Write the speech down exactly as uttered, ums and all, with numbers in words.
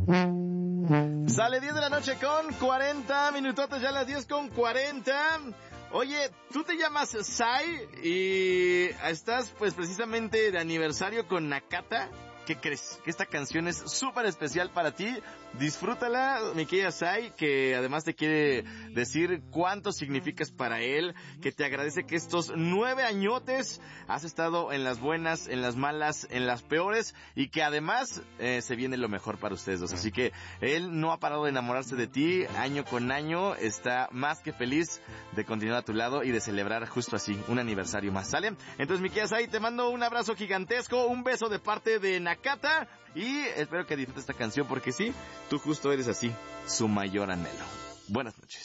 Sale diez de la noche con cuarenta minutotes, ya las diez con cuarenta. Oye, tú te llamas Sai y estás pues precisamente de aniversario con Nakata. ¿Qué crees? Que esta canción es súper especial para ti. Disfrútala, mi querida Sai, que además te quiere decir cuánto significas para él, que te agradece que estos nueve añotes has estado en las buenas, en las malas, en las peores, y que además eh, se viene lo mejor para ustedes dos. Así que él no ha parado de enamorarse de ti año con año, está más que feliz de continuar a tu lado y de celebrar justo así un aniversario más, ¿sale? Entonces, mi querida Sai, te mando un abrazo gigantesco, un beso de parte de Nakata, y espero que disfrutes esta canción porque sí, tú justo eres así, su mayor anhelo. Buenas noches.